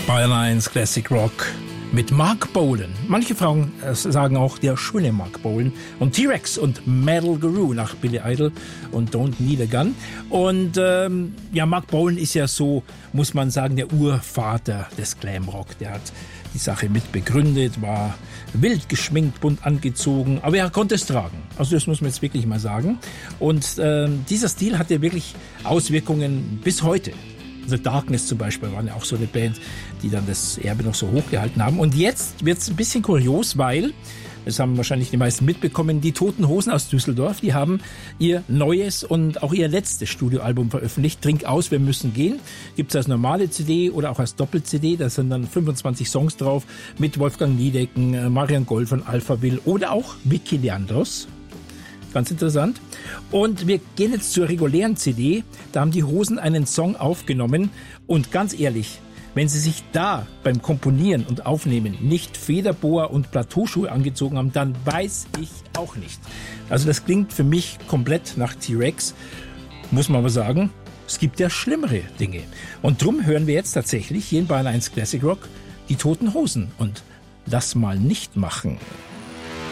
Bayern 1 Classic Rock mit Marc Bolan. Manche Frauen sagen auch der schöne Marc Bolan. Und T-Rex und Metal Guru nach Billy Idol und Don't Need a Gun. Und Marc Bolan ist ja so, muss man sagen, der Urvater des Glamrock. Der hat die Sache mit begründet, war wild geschminkt, bunt angezogen, aber er konnte es tragen. Also das muss man jetzt wirklich mal sagen. Und dieser Stil hatte wirklich Auswirkungen bis heute. The Darkness zum Beispiel waren ja auch so eine Band, die dann das Erbe noch so hochgehalten haben. Und jetzt wird's ein bisschen kurios, weil, das haben wahrscheinlich die meisten mitbekommen, die Toten Hosen aus Düsseldorf, die haben ihr neues und auch ihr letztes Studioalbum veröffentlicht. Trink aus, wir müssen gehen. Gibt's als normale CD oder auch als Doppel-CD. Da sind dann 25 Songs drauf mit Wolfgang Niedecken, Marian Gold von Alphaville oder auch Vicky Leandros. Ganz interessant. Und wir gehen jetzt zur regulären CD. Da haben die Hosen einen Song aufgenommen. Und ganz ehrlich, wenn sie sich da beim Komponieren und Aufnehmen nicht Federboa und Plateauschuhe angezogen haben, dann weiß ich auch nicht. Also das klingt für mich komplett nach T-Rex, muss man aber sagen. Es gibt ja schlimmere Dinge. Und drum hören wir jetzt tatsächlich hier in Bayern 1 Classic Rock die Toten Hosen und das mal nicht machen.